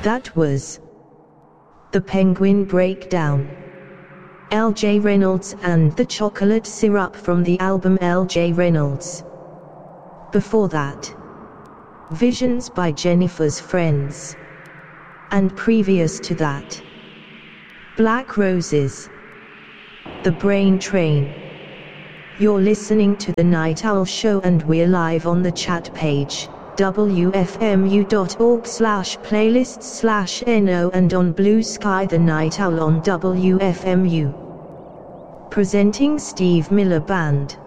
That was The Penguin Breakdown, L.J. Reynolds and the Chocolate Syrup from the album L.J. Reynolds. Before that, Visions by Jennifer's Friends. And previous to that, Black Roses, The Brain Train. You're listening to The Night Owl Show and we're live on the chat page, wfmu.org/playlists/no, and on Blue Sky The Night Owl on WFMU. Presenting Steve Miller Band.